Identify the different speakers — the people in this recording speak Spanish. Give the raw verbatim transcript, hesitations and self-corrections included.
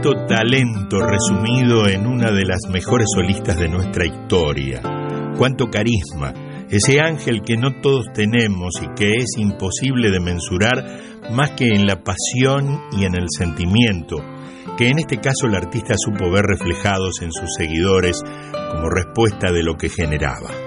Speaker 1: Cuánto talento resumido en una de las mejores solistas de nuestra historia. Cuánto carisma, ese ángel que no todos tenemos y que es imposible de mensurar más que en la pasión y en el sentimiento, que en este caso el artista supo ver reflejados en sus seguidores como respuesta de lo que generaba.